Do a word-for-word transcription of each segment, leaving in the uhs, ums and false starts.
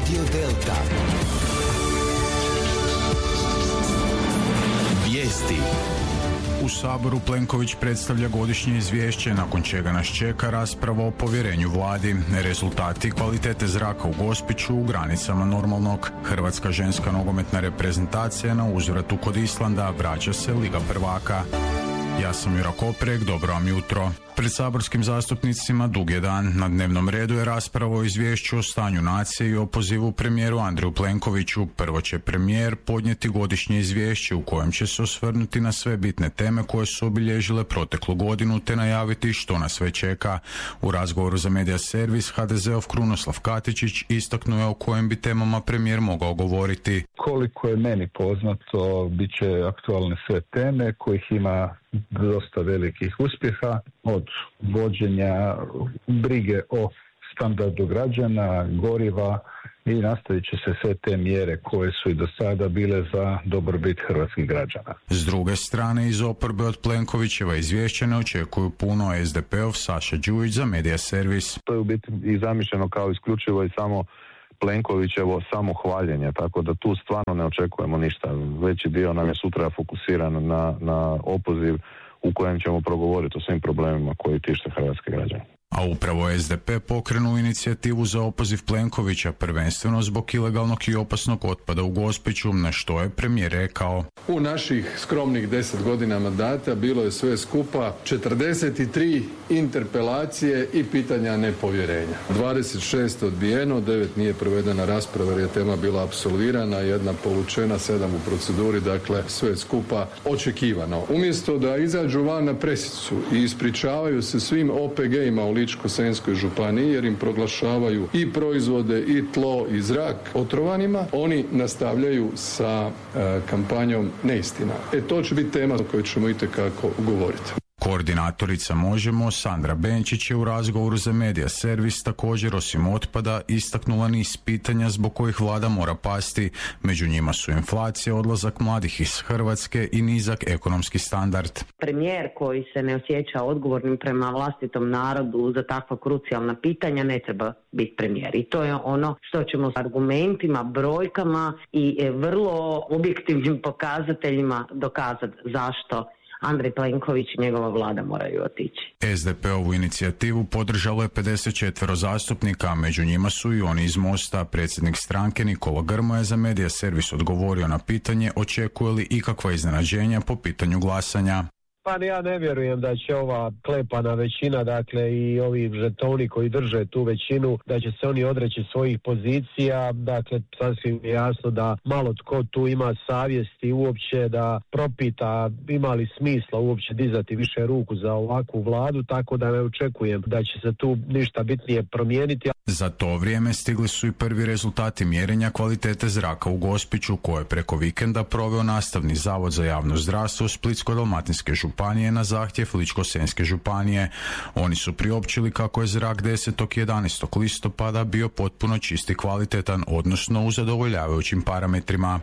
Radio Delta. Vijesti. U Saboru Plenković predstavlja godišnje izvješće, nakon čega nas čeka rasprava o povjerenju vladi. Rezultati kvalitete zraka u Gospiću u granicama normalnog. Hrvatska ženska nogometna reprezentacija na uzvratu kod Islanda, vraća se Liga prvaka. Ja sam Jura Koprek, dobro vam jutro. Pred saborskim zastupnicima dug je dan. Na dnevnom redu je rasprava o izvješću o stanju nacije i opozivu premijeru Andreju Plenkoviću. Prvo će premijer podnijeti godišnje izvješće u kojem će se osvrnuti na sve bitne teme koje su obilježile proteklu godinu te najaviti što nas sve čeka. U razgovoru za Media Servis ha de zeov Krunoslav Katičić istaknuo je o kojim bi temama premijer mogao govoriti. Koliko je meni poznato, bit će aktualne sve teme kojih ima dosta velikih uspjeha, od vođenja brige o standardu građana, goriva, i nastavit će se sve te mjere koje su i do sada bile za dobrobit hrvatskih građana. S druge strane, iz oporbe od Plenkovićeva izvješća ne očekuju puno. es de pe ov Saša Đujić za Media Servis. To je u biti i zamišljeno kao isključivo i samo Plenkovićevo samohvaljenje, tako da tu stvarno ne očekujemo ništa. Veći dio nam je sutra fokusiran na, na opoziv u kojem ćemo progovoriti o svim problemima koji tište hrvatske građane. A upravo es de pe pokrenuo inicijativu za opoziv Plenkovića, prvenstveno zbog ilegalnog i opasnog otpada u Gospiću, na što je premijer rekao. U naših skromnih deset godina mandata bilo je sve skupa četrdeset tri interpelacije i pitanja nepovjerenja. dvadeset šest odbijeno, devet nije provedena rasprava jer je tema bila apsolvirana, jedna povučena, sedam u proceduri, dakle sve skupa očekivano. Umjesto da izađu van na presicu i ispričavaju se svim o pe ge-ima u Ličko-senjskoj županiji jer im proglašavaju i proizvode i tlo i zrak otrovanima, oni nastavljaju sa e, kampanjom neistina. E to će biti tema o kojoj ćemo itekako govoriti. Koordinatorica Možemo Sandra Benčić je u razgovoru za Media Servis također osim otpada istaknula niz pitanja zbog kojih vlada mora pasti. Među njima su inflacija, odlazak mladih iz Hrvatske i nizak ekonomski standard. Premijer koji se ne osjeća odgovornim prema vlastitom narodu za takva krucijalna pitanja ne treba biti premijer. I to je ono što ćemo s argumentima, brojkama i vrlo objektivnim pokazateljima dokazati zašto Andrej Plenković i njegova vlada moraju otići. es de pe ovu inicijativu podržalo je pedeset četiri zastupnika, a među njima su i oni iz Mosta. Predsjednik stranke Nikola Grmoja za Media Servis odgovorio na pitanje očekuje li ikakva iznenađenja po pitanju glasanja. Pa ja ne vjerujem da će ova klepana većina, dakle i ovi žetoni koji drže tu većinu, da će se oni odreći svojih pozicija. Dakle, sasvim je jasno da malo tko tu ima savjesti uopće da propita ima li smisla uopće dizati više ruku za ovakvu vladu, tako da ne očekujem da će se tu ništa bitnije promijeniti. Za to vrijeme stigli su i prvi rezultati mjerenja kvalitete zraka u Gospiću, koje je preko vikenda proveo Nastavni zavod za javno zdravstvo Splitsko-dalmatinske županije na zahtjev Ličko-senjske županije. Oni su priopćili kako je zrak desetog i jedanaestog listopada bio potpuno čist i kvalitetan, odnosno u zadovoljavajućim parametrima.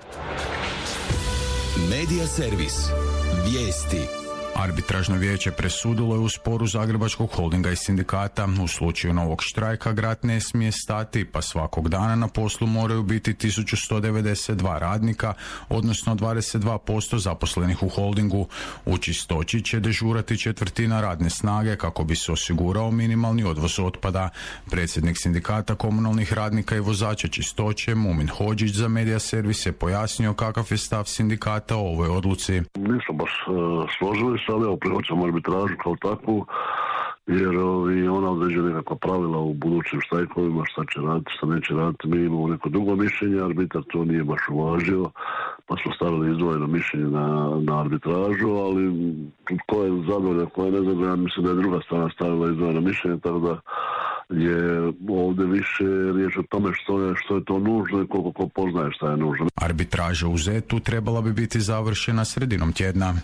Media Servis. Vijesti. Arbitražno vijeće presudilo je u sporu Zagrebačkog holdinga i sindikata. U slučaju novog štrajka grad ne smije stati, pa svakog dana na poslu moraju biti tisuću sto devedeset dva radnika, odnosno dvadeset dva posto zaposlenih u holdingu. U čistoći će dežurati četvrtina radne snage kako bi se osigurao minimalni odvoz otpada. Predsjednik sindikata komunalnih radnika i vozača čistoće Mumin Hodžić za Media Servis je pojasnio kakav je stav sindikata o ovoj odluci. Nisam baš uh, složili ali evo prihvaćam arbitražu kao takvu, jer ovi, ona određuje nekakva pravila u budućim štrajkovima, šta će raditi, šta neće raditi. Mi imamo neko drugo mišljenje, arbitar to nije baš uvažio, pa smo stavili izdvojeno mišljenje na, na arbitražu, ali ko je zadovoljan, ko je nezadovoljan, mislim da je druga strana stavila izdvojeno mišljenje, tako da je ovdje više riječ o tome što je, što je to nužno i koliko ko poznaje šta je nužno. Arbitraža u Zetu trebala bi biti završena sredinom tjedna.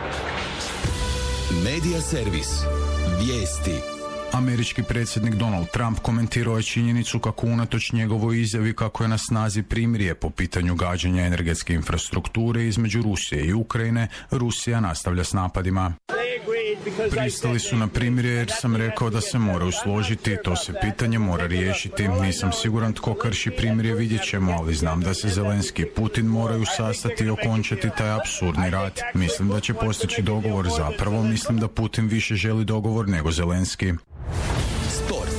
Media Servis. Vijesti. Američki predsjednik Donald Trump komentirao je činjenicu kako unatoč njegovoj izjavi kako je na snazi primirje po pitanju gađanja energetske infrastrukture između Rusije i Ukrajine, Rusija nastavlja s napadima. They agreed Pristali su na primirje jer sam rekao da se moraju složiti, to se pitanje mora riješiti. Nisam siguran tko krši primirje, vidjet ćemo, ali znam da se Zelenski i Putin moraju sastati i okončati taj apsurdni rat. Mislim da će postići dogovor, zapravo mislim da Putin više želi dogovor nego Zelenski. Sport.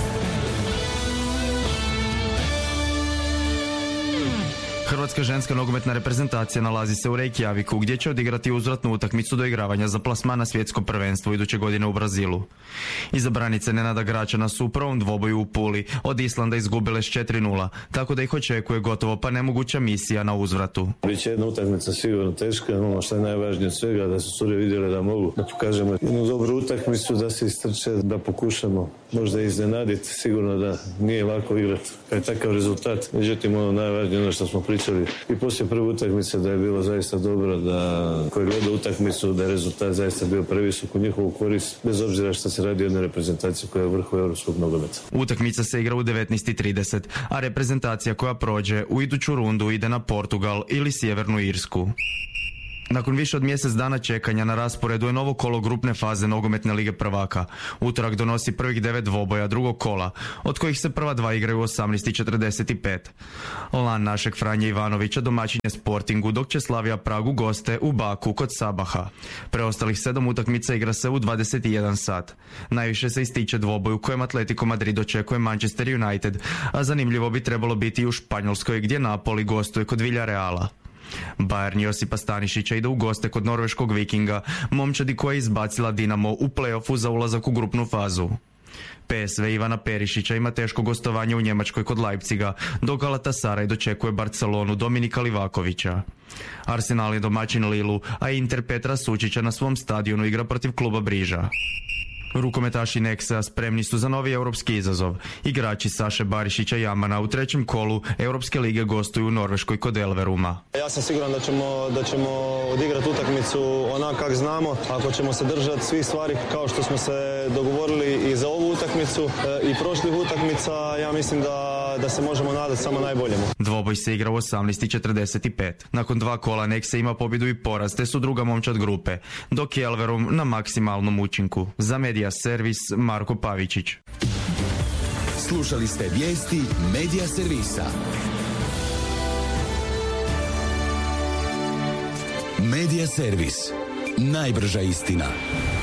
Hrvatska ženska nogometna reprezentacija nalazi se u Reykjaviku gdje će odigrati uzvratnu utakmicu doigravanja za plasman na svjetsko prvenstvo iduće godine u Brazilu. Izabranice Nenada Gračana su u prvom dvoboju u Puli od Islanda izgubile s četiri nula, tako da ih očekuje gotovo pa nemoguća misija na uzvratu. Biće jedna utakmica sigurno teška, ono što je najvažnije od svega, da su cure vidjele da mogu da pokažemo jednu dobru utakmicu, da se istrče, da pokušamo možda iznenaditi. Sigurno da nije lako igrati kad je takav rezultat, međutim ono najvažnije ono što smo pričali i poslije prve utakmice da je bilo zaista dobro, da koji gleda utakmicu da je rezultat zaista bio previsok u njihovu korist, bez obzira što se radi o jednoj reprezentaciji koja je u vrhu europskog nogometa. Utakmica se igra u devetnaest i trideset, a reprezentacija koja prođe u iduću rundu ide na Portugal ili Sjevernu Irsku. Nakon više od mjesec dana čekanja na rasporedu je novo kolo grupne faze nogometne lige prvaka. Utorak donosi prvih devet dvoboja drugog kola, od kojih se prva dva igraju u osamnaest i četrdeset pet. Lan našeg Franje Ivanovića domaćin je Sportingu, dok će Slavija Pragu goste u Baku kod Sabaha. Preostalih sedam utakmica igra se u dvadeset i jedan sat. Najviše se ističe dvoboj u kojem Atletico Madrid očekuje Manchester United, a zanimljivo bi trebalo biti i u Španjolskoj gdje Napoli gostuje kod Villareala. Bayern Josipa Stanišića ide u goste kod norveškog Vikinga, momčadi koja je izbacila Dinamo u play-offu za ulazak u grupnu fazu. P S V Ivana Perišića ima teško gostovanje u Njemačkoj kod Leipziga, dok Galatasaray dočekuje Barcelonu Dominika Livakovića. Arsenal je domaćin Lilu, a Inter Petra Sučića na svom stadionu igra protiv kluba Briža. Rukometaši Nexa spremni su za novi europski izazov. Igrači Saše Barišića Jamana u trećem kolu Europske lige gostuju u Norveškoj kod Elveruma. Ja sam siguran da ćemo, da ćemo odigrati utakmicu onako kako znamo, ako ćemo se držati svih stvari kao što smo se dogovorili i za ovu utakmicu i prošlih utakmica, ja mislim da, da se možemo nadati samo najboljemu. Dvoboj se igra u osamnaest i četrdeset pet. Nakon dva kola Nexa ima pobjedu i poraz, te su druga momčad grupe, dok je Elverum na maksimalnom učinku. Za Medija Servis Marko Pavičić. Slušali ste vijesti Medija Servisa. Medija Servis. Najbrža istina.